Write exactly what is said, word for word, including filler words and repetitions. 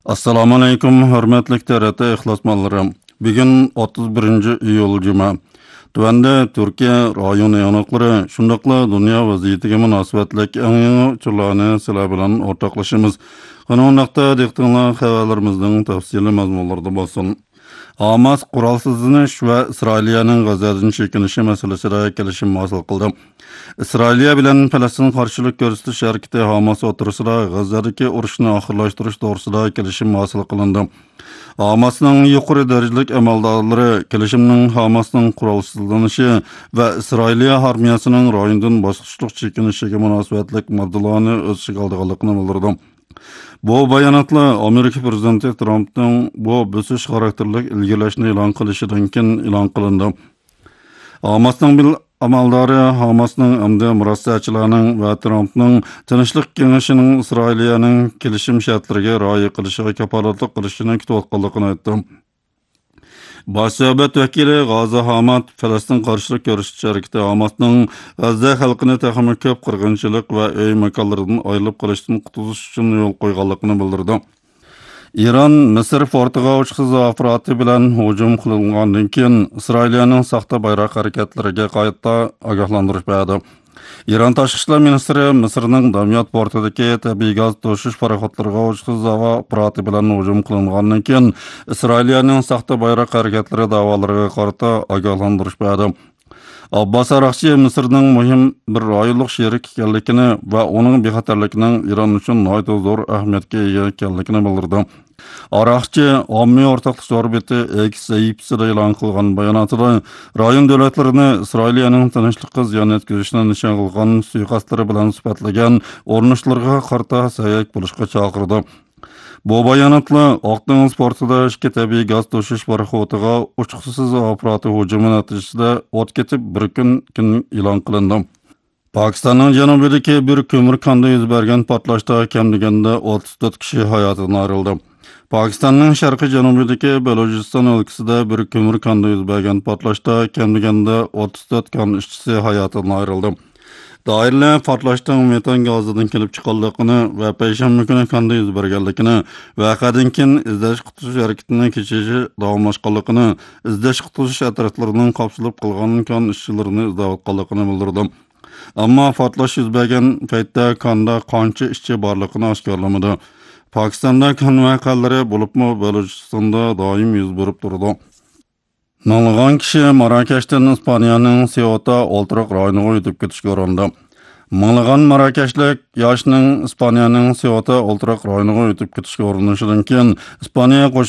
Assalamu alaykum, hörmetli T R T ihlasmanlarım. Bugün otuz birinci iyul Cuma. Tuvanda Türkiye rayon yanıqları, şundaqla dünya vaziyetiga münasibetlik eng uçurlarını sila bilan ortaqlaşımız. Qanundaqda diqqatinlar xabarlarimizning tafsili mazmunlarda bolsun. Hamas qurolsizlanish va Isroiliyaning G'azadan chekinishi masalasida kelishim hosil qildi. Isroiliya bilan Falastin qarshilik ko'rsatish harakati Hamas o'tirisida G'azadagi urushni oxirlashtirish to'g'risida kelishim hosil qilindi. Hamasning yuqori darajalik amaldorlari kelishimning Hamasning qurolsizlanishi va Isroiliya armiyasining rayondan boshqishlik chekinishiga munosabatlik moddalarni o'z ichiga olganligini bildirdi. Bu bayonotlar Amerika prezidenti Trumpning bu bosish xarakterlik ilgilashni e'lon qilishidan keyin e'lon qilindi. Hamasning bil amaldori Hamasning amdi murossachilarning va Trumpning tinchlik kengashining Isroiliyaning kelishim shartlariga rioya qilishiga kafolatlik qilishini kutayotganligini aytdi. Başsöhbet vekili G'aza Hamad Falastin qarshilik ko'rsatish harakati Hamasning G'azza xalqini texnik ko'p qirg'inchilik va uy makonlaridan ayrilib qolishdan qutulish uchun yo'l qo'yganligini bildirdi. İran Misr portiga uchiqiz afarati bilan hujum qilingandan keyin Isroiliyaning saxta bayroq harakatlariga qayta ogohlantirish berdi. İran Tashqi ishlar ministri Misrning Damyat portidagi tabiiy gaz toshish paraxodlariga uchiqiz afarati bilan hujum qilingandan keyin Isroiliyaning saxta bayroq harakatlari davolariga qarata ogohlantirish berdi. Abbas Araqchi Misrning muhim bir rayonlik sherik ekanligini va uning bexatarligining Iran uchun nihoyat zo'r ahamiyatga ega ekanligini bildirdi. Araqchi ommaviy o'rtoqlik so'rbeti X sayfisida e'lon qilgan bayonotida rayon davlatlarini Isroiliyaning tinchlikqa ziyon yetkazishni nishon qilgan suiqasdlari bilan sifatlagan urinishlarga qarta sayak bo'lishga chaqirdi. Bu bayonotlar Oqdengiz portida ishga tabiiy gaz toshish paraxodiga uchiqsiz afarati hujumi natijasida o't ketib bir kun keyin e'lon qilindi. Pokistonning janubidagi bir ko'mir konda yuz bergan portlashda kam deganda o'ttiz to'rt kishi hayotidan ayrildi. Pokistonning sharqiy janubidagi Balojiston o'lkasida bir ko'mir konda yuz bergan portlashda kam deganda o'ttiz to'rt kon ishchisi hayotidan ayrildi. Doirlar portlashdan metan gazidan kelib chiqqanligini va payshanba kuni konda yuz berganligini va qadin keyin izlash qutqizish harakatini kechishi davomlashganligini, izlash qutqizish atrofining qopshilib qolgan kon ishchilarini izlayotganligini bildirdi. Ammo portlash yuz bergan paytda konda qancha ishchi borligini oshkorlamadi. Pokistonda kon voqealari bo'libmi Balojistonda doim yuz berib turdi. Nolg'on kishi Marokashdan Ispaniyaning Ceuta o'ltiroq rayoniga yetib ketishga urindi. Minglagan Marokashlik yoshning Ispaniyaning Ceuta o'ltiroq rayoniga yetib ketishga urinishidan keyin Ispaniya